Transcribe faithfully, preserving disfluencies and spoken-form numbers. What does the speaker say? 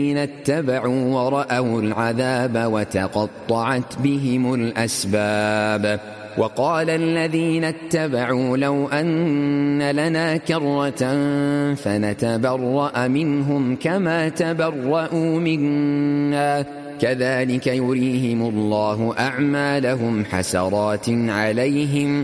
اتبعوا ورأوا العذاب وتقطعت بهم الأسباب. وقال الذين اتبعوا لو أن لنا كرة فنتبرأ منهم كما تبرأوا منا كذلك يريهم الله أعمالهم حسرات عليهم